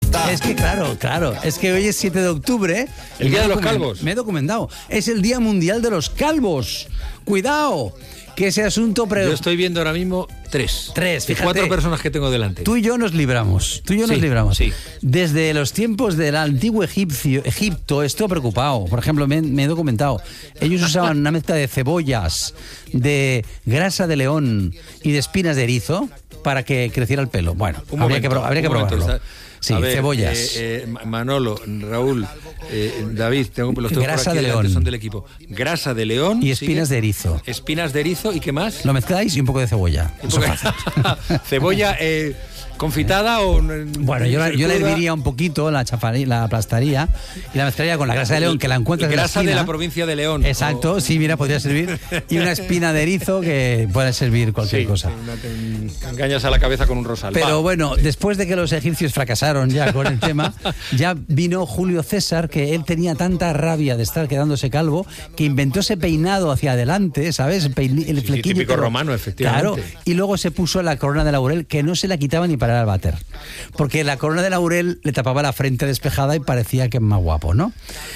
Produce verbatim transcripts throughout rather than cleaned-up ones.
está. Es que claro, claro, es que hoy es siete de octubre. El día de los calvos. Me he documentado. Es el Día Mundial de los Calvos. Cuidado, que ese asunto... Pre... Yo estoy viendo ahora mismo tres. Tres, de fíjate. Cuatro personas que tengo delante. Tú y yo nos libramos. Tú y yo Sí, nos libramos. sí. Desde los tiempos del antiguo egipcio, Egipto, estoy preocupado. Por ejemplo, me, me he documentado. Ellos usaban una mezcla de cebollas, de grasa de león y de espinas de erizo para que creciera el pelo. Bueno, Un habría, momento, que, pro- habría que un momento, probarlo. está- Sí, a ver, cebollas. eh, eh, Manolo, Raúl, eh, David, tengo los tengo Grasa por aquí de delante, león. son del equipo. Grasa de león. Y espinas sigue. de erizo. Espinas de erizo, ¿y qué más? Lo mezcláis y un poco de cebolla. Un Eso poco- fácil. Cebolla eh, confitada o... Bueno, yo, la- yo la cruda? herviría un poquito, la chafaría, la aplastaría y la mezclaría con la grasa de león que la encuentras en la Grasa de esquina. la provincia de León. Exacto, O- sí, mira, podría servir. Y una espina de erizo que puede servir cualquier Sí, cosa. una- te engañas a la cabeza con un rosal. Pero Va. bueno, después de que los egipcios fracasaron ya con el tema, ya vino Julio César, que él tenía tanta rabia de estar quedándose calvo, que inventó ese peinado hacia adelante, ¿sabes? El, peini- el Sí, flequillo. típico pero- romano, efectivamente. Claro, y luego se puso la corona de laurel, que no se la quitaba ni para ir al váter. Porque la corona de laurel le tapaba la frente despejada y parecía que más guapo, ¿no?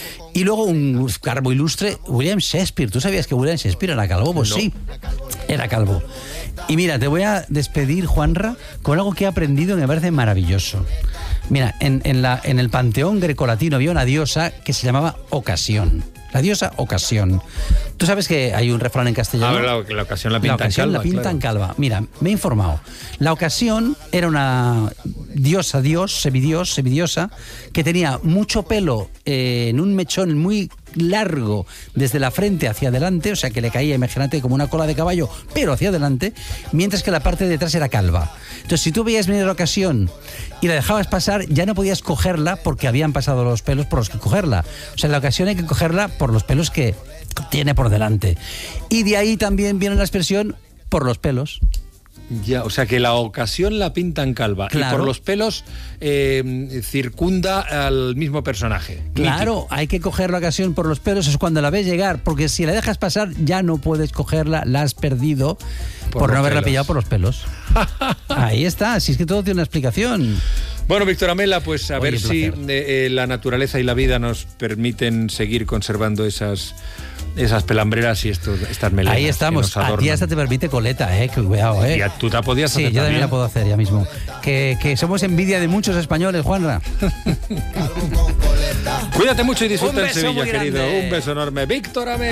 Y luego un calvo ilustre, William Shakespeare. ¿Tú sabías que William Shakespeare era calvo? Pues No. sí, era calvo. Y mira, te voy a despedir, Juanra, con algo que he aprendido y me parece maravilloso. Mira, en, en, la, en el panteón grecolatino había una diosa que se llamaba Ocasión. La diosa Ocasión. Tú sabes que hay un refrán en castellano. Ah, la, la ocasión la La pintan ocasión calva, la pintan claro. calva. Mira, me he informado. La ocasión era una diosa, dios, semidios, semidiosa, que tenía mucho pelo eh, en un mechón muy largo desde la frente hacia adelante, o sea que le caía, imagínate, como una cola de caballo, pero hacia adelante, mientras que la parte de detrás era calva. Entonces, si tú veías venir la ocasión y la dejabas pasar, ya no podías cogerla porque habían pasado los pelos por los que cogerla. O sea, la ocasión hay que cogerla por los pelos que tiene por delante. Y de ahí también viene la expresión por los pelos. Ya, o sea que la ocasión la pintan calva Claro. y por los pelos eh, circunda al mismo personaje. Claro, hay que coger la ocasión por los pelos, es cuando la ves llegar, porque si la dejas pasar ya no puedes cogerla, la has perdido por, Por no los haberla pelos. pillado por los pelos. Ahí está, si es que todo tiene una explicación. Bueno, Víctor Amela, pues a Oye, ver si placer. eh, eh, la naturaleza y la vida nos permiten seguir conservando esas esas pelambreras y estos, estas melenas. Ahí estamos. que nos A ti adornan. hasta te permite coleta, eh, que cuidado, eh. Y a- tú te la podías Sí, hacer yo también también. la puedo hacer ya mismo. Que, que somos envidia de muchos españoles, Juanra. Cuídate mucho y disfruta Un en beso Sevilla, muy querido. grande. Un beso enorme. Víctor Amela.